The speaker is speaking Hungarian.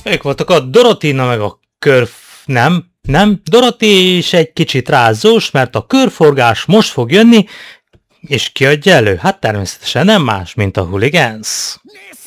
Ők voltak a Dorotina meg a Nem, Doroti is egy kicsit rázós, mert a körforgás most fog jönni, és ki adja elő? Hát természetesen nem más, mint a Hooligans.